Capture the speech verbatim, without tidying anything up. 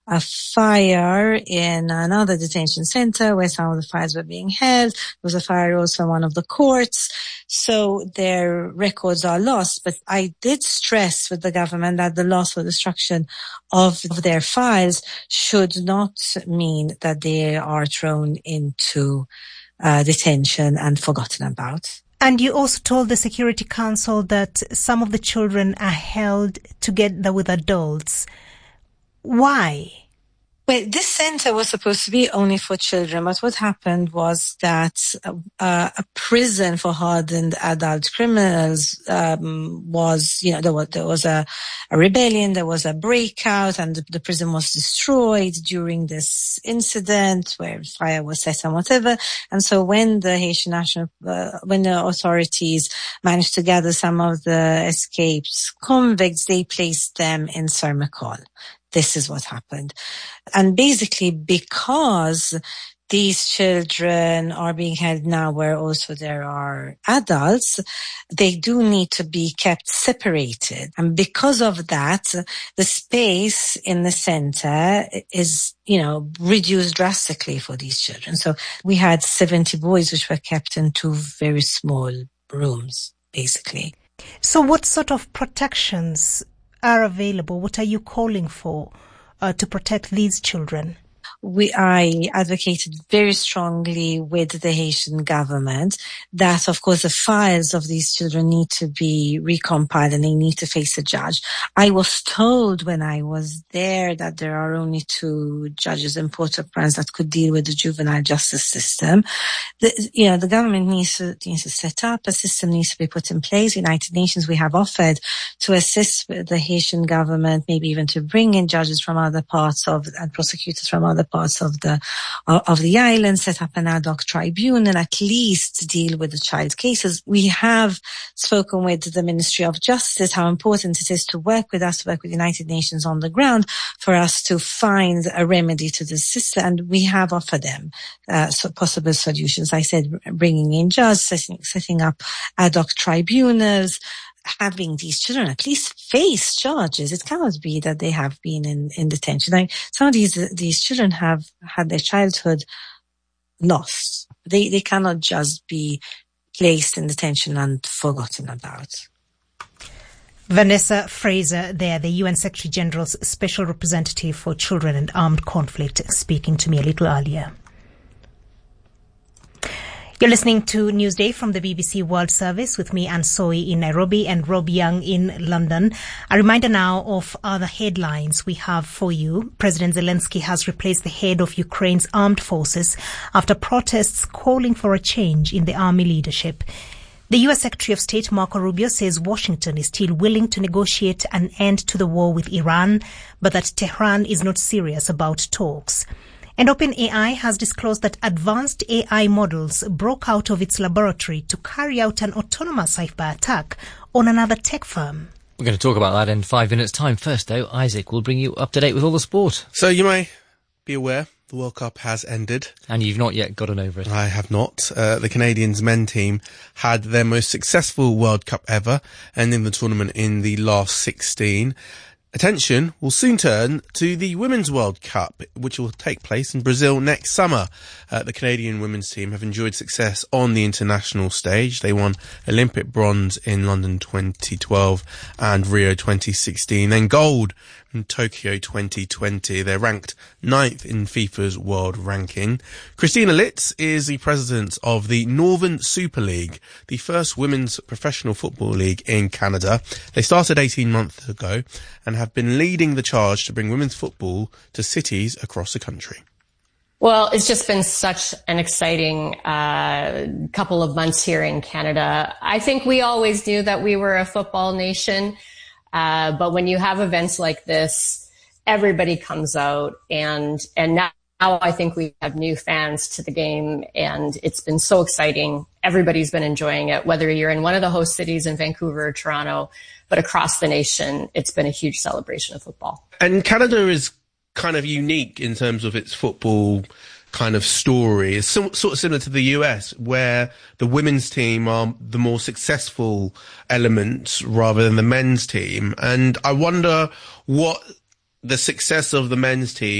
a fire in another detention center where some of the files were being held. There was a fire also in one of the courts. So their records are lost. But I did stress with the government that the loss or destruction of their files should not mean that they are thrown into uh, detention and forgotten about. And you also told the Security Council that some of the children are held together with adults. Why? Well, this center was supposed to be only for children, but what happened was that uh, a prison for hardened adult criminals um, was, you know, there was, there was a, a rebellion, there was a breakout, and the, the prison was destroyed during this incident where fire was set and whatever. And so when the Haitian National, uh, when the authorities managed to gather some of the escaped convicts, they placed them in Sermicol. This is what happened. And basically because these children are being held now where also there are adults, they do need to be kept separated. And because of that, the space in the center is, you know, reduced drastically for these children. So we had seventy boys which were kept in two very small rooms, basically. So what sort of protections are available? What are you calling for uh, to protect these children? We, I advocated very strongly with the Haitian government that, of course, the files of these children need to be recompiled and they need to face a judge. I was told when I was there that there are only two judges in Port-au-Prince that could deal with the juvenile justice system. The, you know, the government needs to, needs to set up, a system needs to be put in place. United Nations, we have offered to assist the Haitian government, maybe even to bring in judges from other parts of, and prosecutors from other parts of the of the island, set up an ad hoc tribunal, at least to deal with the child cases. We have spoken with the Ministry of Justice how important it is to work with us, to work with the United Nations on the ground for us to find a remedy to this system, and we have offered them uh, so possible solutions. I said bringing in judges, setting, setting up ad hoc tribunals, having these children at least face charges. It cannot be that they have been in, in detention. Like, some of these, these children have had their childhood lost. They, they cannot just be placed in detention and forgotten about. Vanessa Fraser there, the U N Secretary General's Special Representative for Children and Armed Conflict, speaking to me a little earlier. You're listening to Newsday from the B B C World Service with me, Anne Soy, in Nairobi and Rob Young in London. A reminder now of other headlines we have for you. President Zelensky has replaced the head of Ukraine's armed forces after protests calling for a change in the army leadership. The U S Secretary of State Marco Rubio says Washington is still willing to negotiate an end to the war with Iran, but that Tehran is not serious about talks. And OpenAI has disclosed that advanced A I models broke out of its laboratory to carry out an autonomous cyber attack on another tech firm. We're going to talk about that in five minutes' time. First, though, Isaac will bring you up to date with all the sport. So you may be aware the World Cup has ended. And you've not yet gotten over it. I have not. Uh, the Canadians men team had their most successful World Cup ever, ending the tournament in the last sixteen. Attention will soon turn to the Women's World Cup, which will take place in Brazil next summer. Uh, the Canadian women's team have enjoyed success on the international stage. They won Olympic bronze in London twenty twelve and Rio twenty sixteen, then gold in Tokyo twenty twenty. They're ranked ninth in FIFA's world ranking. Christina Litz is the president of the Northern Super League, the first women's professional football league in Canada. They started eighteen months ago and have been leading the charge to bring women's football to cities across the country. Well, it's just been such an exciting uh, couple of months here in Canada. I think we always knew that we were a football nation, uh, but when you have events like this, everybody comes out, and and now I think we have new fans to the game, and it's been so exciting. Everybody's been enjoying it, whether you're in one of the host cities in Vancouver or Toronto, but across the nation, it's been a huge celebration of football. And Canada is kind of unique in terms of its football kind of story. It's so, sort of similar to the U S, where the women's team are the more successful element rather than the men's team. And I wonder what the success of the men's team